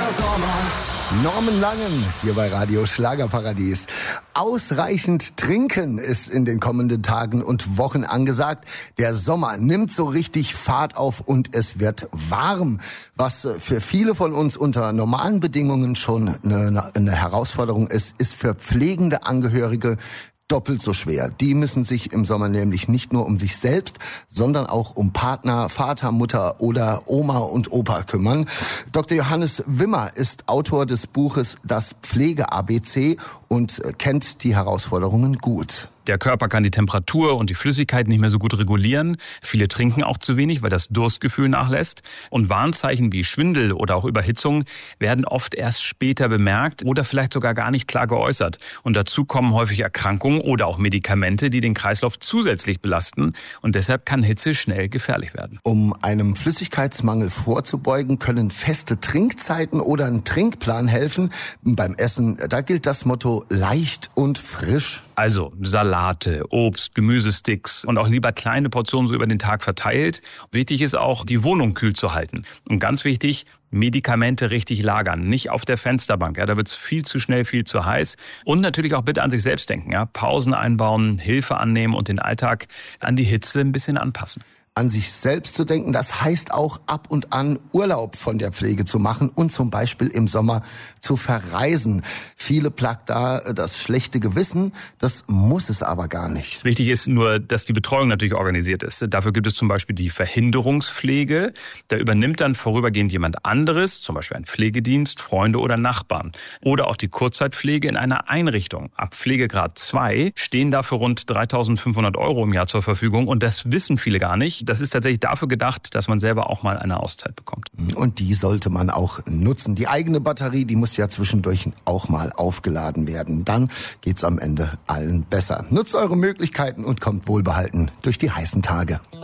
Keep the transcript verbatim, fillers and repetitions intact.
Norman Langen hier bei Radio Schlagerparadies. Ausreichend trinken ist in den kommenden Tagen und Wochen angesagt. Der Sommer nimmt so richtig Fahrt auf und es wird warm, was für viele von uns unter normalen Bedingungen schon eine, eine Herausforderung ist, ist für pflegende Angehörige doppelt so schwer. Die müssen sich im Sommer nämlich nicht nur um sich selbst, sondern auch um Partner, Vater, Mutter oder Oma und Opa kümmern. Doktor Johannes Wimmer ist Autor des Buches Das Pflege-A B C und kennt die Herausforderungen gut. Der Körper kann die Temperatur und die Flüssigkeit nicht mehr so gut regulieren. Viele trinken auch zu wenig, weil das Durstgefühl nachlässt. Und Warnzeichen wie Schwindel oder auch Überhitzung werden oft erst später bemerkt oder vielleicht sogar gar nicht klar geäußert. Und dazu kommen häufig Erkrankungen oder auch Medikamente, die den Kreislauf zusätzlich belasten. Und deshalb kann Hitze schnell gefährlich werden. Um einem Flüssigkeitsmangel vorzubeugen, können feste Trinkzeiten oder ein Trinkplan helfen. Beim Essen, da gilt das Motto leicht und frisch. Also Salate, Obst, Gemüsesticks und auch lieber kleine Portionen so über den Tag verteilt. Wichtig ist auch, die Wohnung kühl zu halten. Und ganz wichtig, Medikamente richtig lagern, nicht auf der Fensterbank. Ja, da wird's viel zu schnell, viel zu heiß. Und natürlich auch bitte an sich selbst denken. Ja, Pausen einbauen, Hilfe annehmen und den Alltag an die Hitze ein bisschen anpassen. An sich selbst zu denken, das heißt auch ab und an Urlaub von der Pflege zu machen und zum Beispiel im Sommer zu verreisen. Viele plagt da das schlechte Gewissen, das muss es aber gar nicht. Wichtig ist nur, dass die Betreuung natürlich organisiert ist. Dafür gibt es zum Beispiel die Verhinderungspflege. Da übernimmt dann vorübergehend jemand anderes, zum Beispiel ein Pflegedienst, Freunde oder Nachbarn. Oder auch die Kurzzeitpflege in einer Einrichtung. Ab Pflegegrad zwei stehen dafür rund dreitausendfünfhundert Euro im Jahr zur Verfügung und das wissen viele gar nicht. Das ist tatsächlich dafür gedacht, dass man selber auch mal eine Auszeit bekommt. Und die sollte man auch nutzen. Die eigene Batterie, die muss ja zwischendurch auch mal aufgeladen werden. Dann geht's am Ende allen besser. Nutzt eure Möglichkeiten und kommt wohlbehalten durch die heißen Tage.